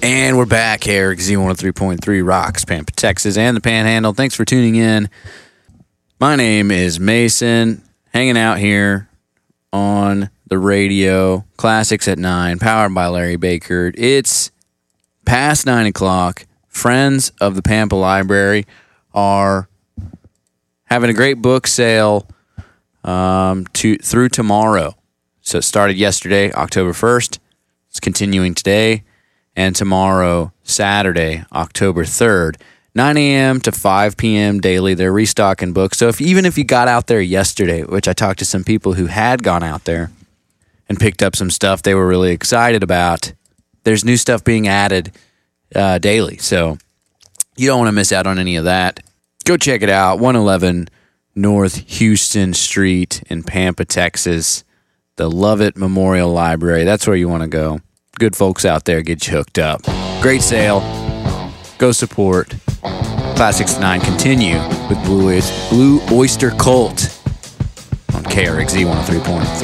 And we're back here, Z103.3 Rocks, Pampa, Texas, and the Panhandle. Thanks for tuning in. My name is Mason, hanging out here on the radio, Classics at 9, powered by Larry Baker. It's past 9 o'clock. Friends of the Pampa Library are having a great book sale through tomorrow. So it started yesterday, October 1st. It's continuing today and tomorrow, Saturday, October 3rd, 9 a.m. to 5 p.m. daily. They're restocking books. So even if you got out there yesterday, which I talked to some people who had gone out there and picked up some stuff they were really excited about, there's new stuff being added daily. So you don't want to miss out on any of that. Go check it out, 111 North Houston Street in Pampa, Texas. The Lovett Memorial Library. That's where you want to go. Good folks out there get you hooked up. Great sale. Go support. Classics 9 continue with Blue Oyster Cult on KRXZ 103.3.